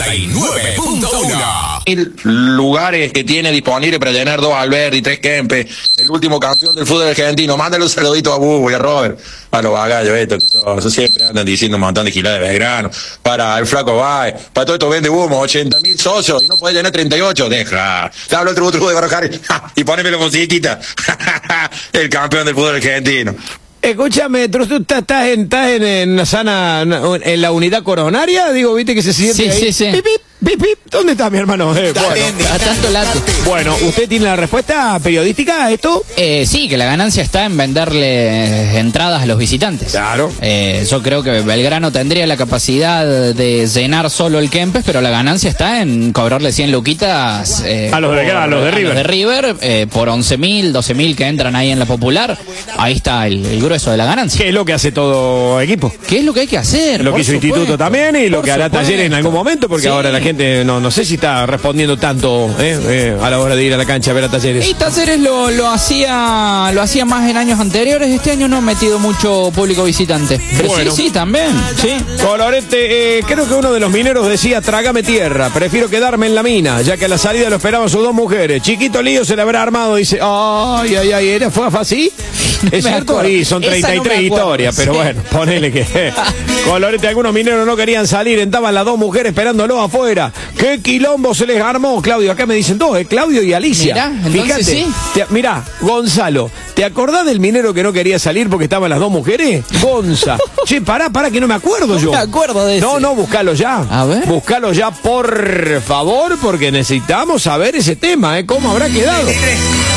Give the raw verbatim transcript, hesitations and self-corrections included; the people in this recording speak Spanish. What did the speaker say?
y nueve punto uno. Mil lugares que tiene disponible para llenar dos Alberdi y tres Kempes, el último campeón del fútbol argentino. Mándale un saludito a Bubu y a Robert, a los bagallos estos, que siempre andan diciendo un montón de giladas de Belgrano, para el flaco Baez, para todo esto vende humo, ochenta mil socios y no puede llenar treinta y ocho, deja, te hablo el truco truco de Barojari y poneme la musiquita, el campeón del fútbol argentino. Escúchame, tú estás en, estás en, en la sana, en la unidad coronaria, digo, viste que se siente sí, ahí. Sí, sí, pip, pip, pip, pip. ¿Dónde está mi hermano? Eh, bueno. A tanto late. Bueno, ¿usted tiene la respuesta periodística a esto? Eh, sí, que la ganancia está en venderle entradas a los visitantes. Claro. Eh, yo creo que Belgrano tendría la capacidad de llenar solo el Kempes, pero la ganancia está en cobrarle cien luquitas eh, a los de Belgrano, a los de River. A los de River eh, por once mil, doce mil que entran ahí en la popular. Ahí está el, el grueso de la ganancia. ¿Qué es lo que hace todo equipo? ¿Qué es lo que hay que hacer? Lo que hizo supuesto, Instituto también y lo que hará supuesto. Talleres en algún momento, porque sí. Ahora la gente no, no sé si está respondiendo tanto eh, eh, a la hora de ir a la cancha a ver a Talleres. Y Talleres lo, lo hacía lo hacía más en años anteriores. Este año no ha metido mucho público visitante. Pero bueno. sí, sí, también. Sí. Colorete, eh, creo que uno de los mineros decía: trágame tierra, prefiero quedarme en la mina, ya que a la salida lo esperaban sus dos mujeres. Chiquito lío se le habrá armado, dice, ay, ay, ay, ¿era fue así? ¿Es cierto? Y son treinta y tres no historias, pero sí. Bueno, ponele que Colorete, algunos mineros no querían salir, estaban las dos mujeres esperándolo afuera. ¿Qué quilombo se les armó, Claudio? Acá me dicen dos, ¿eh? Claudio y Alicia. Mirá, fíjate, sí. te, mirá, Gonzalo, ¿te acordás del minero que no quería salir porque estaban las dos mujeres? Gonza. Che, pará, pará, que no me acuerdo no yo. No me acuerdo de eso. No, no, buscalo ya. A ver. Buscalo ya, por favor, porque necesitamos saber ese tema, ¿eh? ¿Cómo habrá quedado?